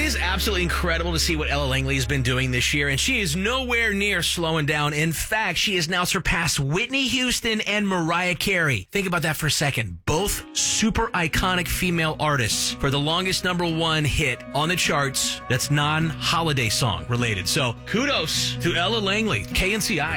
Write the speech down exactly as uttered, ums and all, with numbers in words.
is absolutely incredible to see what Ella Langley has been doing this year, and she is nowhere near slowing down. In fact, she has now surpassed Whitney Houston and Mariah Carey. Think about that for a second. Both super iconic female artists for the longest number one hit on the charts that's non-holiday song related. So kudos to Ella Langley, K N C I.